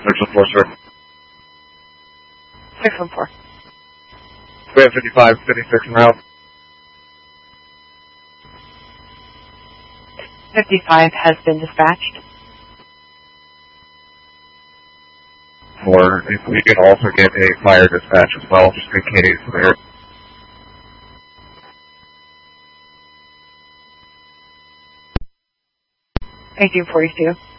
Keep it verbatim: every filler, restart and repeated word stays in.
six one four, sir. six one four. We have fifty-five, fifty-six en route. fifty-five has been dispatched. Or if we could also get a fire dispatch as well, just in case there. eighteen forty-two.